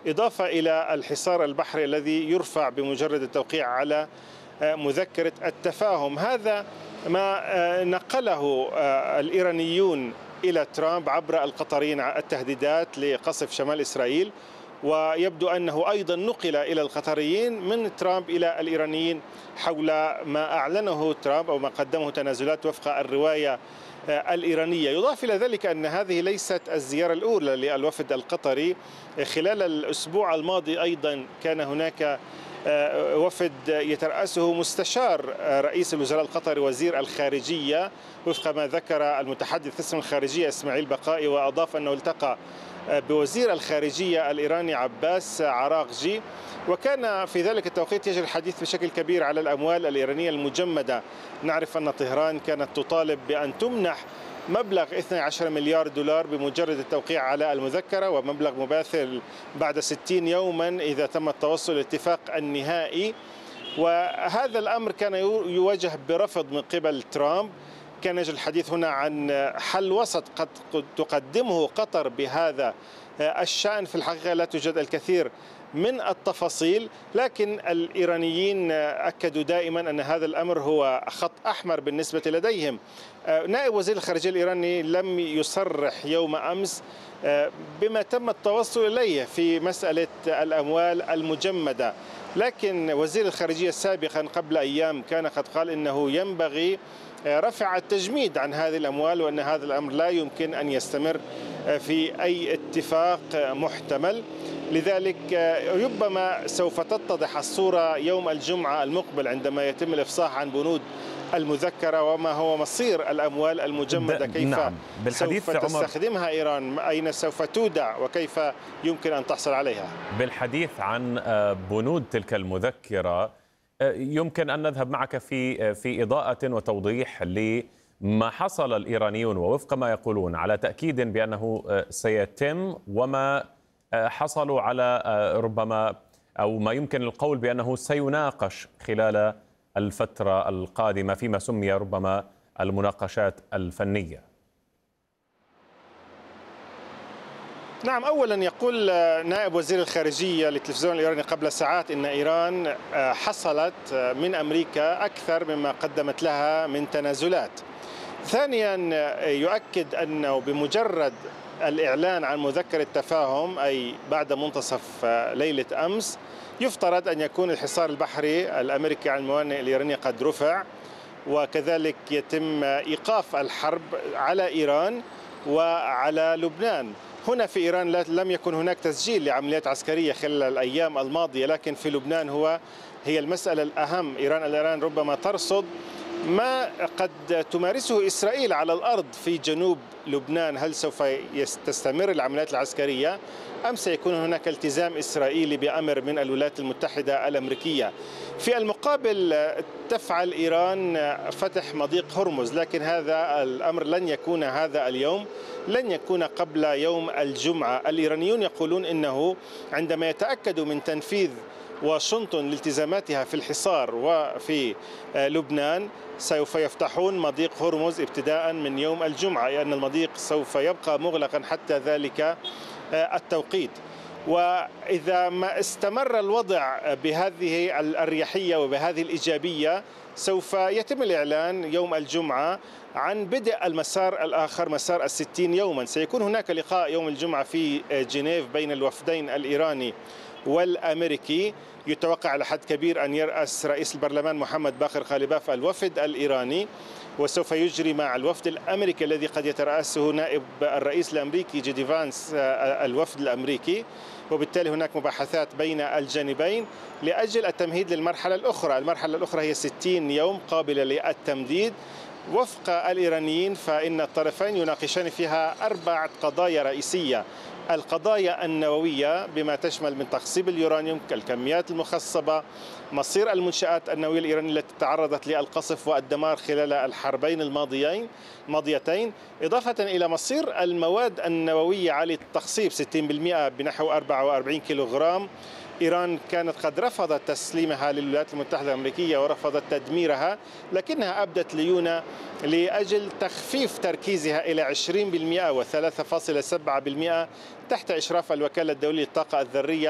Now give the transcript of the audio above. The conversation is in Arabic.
إضافة إلى الحصار البحري الذي يرفع بمجرد التوقيع على مذكرة التفاهم. هذا ما نقله الإيرانيون إلى ترامب عبر القطريين التهديدات لقصف شمال إسرائيل، ويبدو أنه أيضا نقل إلى القطريين من ترامب إلى الإيرانيين حول ما أعلنه ترامب أو ما قدمه تنازلات وفق الرواية الإيرانية. يضاف إلى ذلك أن هذه ليست الزيارة الأولى للوفد القطري. خلال الأسبوع الماضي أيضا كان هناك وفد يترأسه مستشار رئيس الوزراء القطري وزير الخارجية وفق ما ذكر المتحدث باسم الخارجية إسماعيل بقائي، وأضاف أنه التقى بوزير الخارجية الإيراني عباس عراقجي، وكان في ذلك التوقيت يجري الحديث بشكل كبير على الأموال الإيرانية المجمدة. نعرف أن طهران كانت تطالب بأن تمنح مبلغ 12 مليار دولار بمجرد التوقيع على المذكرة، ومبلغ مماثل بعد 60 يوما إذا تم التوصل للاتفاق النهائي. وهذا الأمر كان يواجه برفض من قبل ترامب. كان يجري الحديث هنا عن حل وسط قد تقدمه قطر بهذا الشأن. في الحقيقة لا توجد الكثير من التفاصيل، لكن الإيرانيين أكدوا دائما أن هذا الأمر هو خط أحمر بالنسبة لديهم. نائب وزير الخارجية الإيراني لم يصرح يوم أمس بما تم التوصل إليه في مسألة الأموال المجمدة، لكن وزير الخارجية سابقا قبل أيام كان قد قال إنه ينبغي رفع التجميد عن هذه الأموال، وأن هذا الأمر لا يمكن أن يستمر في أي اتفاق محتمل. لذلك ربما سوف تتضح الصورة يوم الجمعة المقبل عندما يتم الإفصاح عن بنود المذكرة وما هو مصير الأموال المجمدة، كيف نعم. بالحديث سوف تستخدمها إيران، أين سوف تودع وكيف يمكن أن تحصل عليها. بالحديث عن بنود تلك المذكرة، يمكن أن نذهب معك في إضاءة وتوضيح لما حصل الإيرانيون ووفق ما يقولون على تأكيد بأنه سيتم، وما حصلوا على ربما أو ما يمكن القول بأنه سيناقش خلال الفترة القادمة فيما سمي ربما المناقشات الفنية. نعم، أولا يقول نائب وزير الخارجية للتلفزيون الإيراني قبل ساعات إن إيران حصلت من أمريكا أكثر مما قدمت لها من تنازلات. ثانيا يؤكد أنه بمجرد الإعلان عن مذكرة تفاهم أي بعد منتصف ليلة أمس يفترض أن يكون الحصار البحري الأمريكي على الموانئ الإيرانية قد رفع، وكذلك يتم إيقاف الحرب على إيران وعلى لبنان. هنا في إيران لم يكن هناك تسجيل لعمليات عسكرية خلال الأيام الماضية، لكن في لبنان هي المسألة الأهم. الإيران ربما ترصد ما قد تمارسه إسرائيل على الأرض في جنوب لبنان. هل سوف تستمر العمليات العسكرية أم سيكون هناك التزام إسرائيلي بأمر من الولايات المتحدة الأمريكية؟ في المقابل تفعل إيران فتح مضيق هرمز، لكن هذا الأمر لن يكون هذا اليوم، لن يكون قبل يوم الجمعة. الإيرانيون يقولون إنه عندما يتأكدوا من تنفيذ واشنطن لالتزاماتها في الحصار وفي لبنان سوف يفتحون مضيق هرمز ابتداء من يوم الجمعة، لأن المضيق سوف يبقى مغلقا حتى ذلك التوقيت. وإذا ما استمر الوضع بهذه الأريحية وبهذه الإيجابية سوف يتم الإعلان يوم الجمعة عن بدء المسار الآخر، مسار 60 يوما. سيكون هناك لقاء يوم الجمعة في جنيف بين الوفدين الإيراني والأمريكي. يتوقع على حد كبير أن يرأس رئيس البرلمان محمد باقر غالباف الوفد الإيراني، وسوف يجري مع الوفد الأمريكي الذي قد يترأسه نائب الرئيس الأمريكي جي دي فانس الوفد الأمريكي، وبالتالي هناك مباحثات بين الجانبين لأجل التمهيد للمرحلة الأخرى. المرحلة الأخرى هي 60 يوم قابلة للتمديد. وفق الإيرانيين فإن الطرفين يناقشان فيها 4 قضايا رئيسية: القضايا النووية بما تشمل من تخصيب اليورانيوم، الكميات المخصبة، مصير المنشآت النووية الإيرانية التي تعرضت للقصف والدمار خلال الحربين الماضيتين، إضافة إلى مصير المواد النووية عالية التخصيب 60% بنحو 44 كيلوغرام. إيران كانت قد رفضت تسليمها للولايات المتحدة الأمريكية ورفضت تدميرها، لكنها أبدت ليونة لأجل تخفيف تركيزها إلى 20% و3.7% تحت إشراف الوكالة الدولية للطاقة الذرية